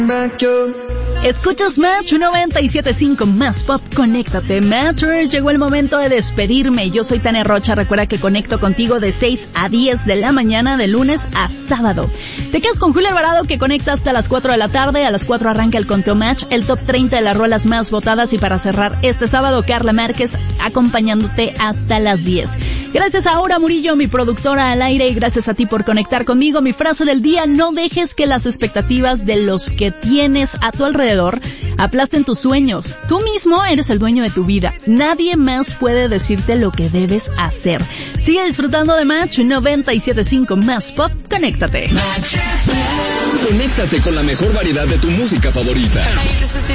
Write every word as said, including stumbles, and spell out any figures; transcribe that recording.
Escuchas Match noventa y siete punto cinco más pop, conéctate. Matcher, llegó el momento de despedirme. Yo soy Tania Rocha, recuerda que conecto contigo de seis a diez de la mañana, de lunes a sábado. Te quedas con Julio Alvarado, que conecta hasta las cuatro de la tarde. A las cuatro arranca el conteo Match, el top treinta de las rolas más votadas. Y para cerrar este sábado, Carla Márquez acompañándote hasta las diez. Gracias a Aura Murillo, mi productora al aire, y gracias a ti por conectar conmigo. Mi frase del día: no dejes que las expectativas de los que tienes a tu alrededor aplasten tus sueños. Tú mismo eres el dueño de tu vida. Nadie más puede decirte lo que debes hacer. Sigue disfrutando de Match noventa y siete punto cinco más pop. Conéctate. Conéctate con la mejor variedad de tu música favorita.